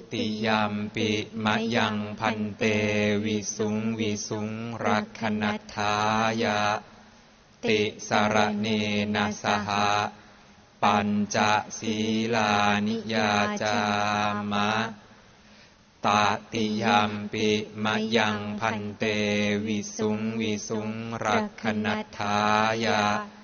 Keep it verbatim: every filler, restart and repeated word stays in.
ติยัมปิมะยังพันเตวิสุงวิสุงรักขณัฏฐายะติสรเนนะสหปัญจศีลานิยาจามะตติยัมปิมะยังพันเตวิสุงวิสุงรักขณัฏฐายะ